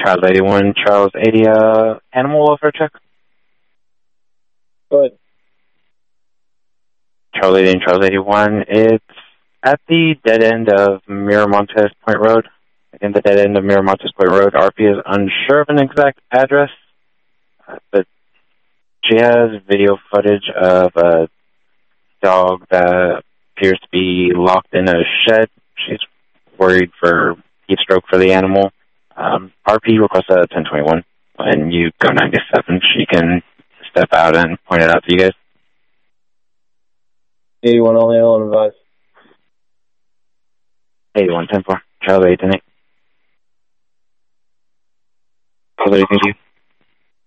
Charles 81, Charles 80, animal welfare check. Go ahead. Charles 80 and Charles 81. It's at the dead end of Miramontes Point Road. In the dead end of Miramontes Point Road, RP is unsure of an exact address, but she has video footage of a dog that appears to be locked in a shed. She's worried for heat stroke for the animal. RP requests a 1021. When you go 97, she can step out and point it out to you guys. 81 only, I'll advise. 81, 10-4. Charlie 8 and 8. Charlie, thank you.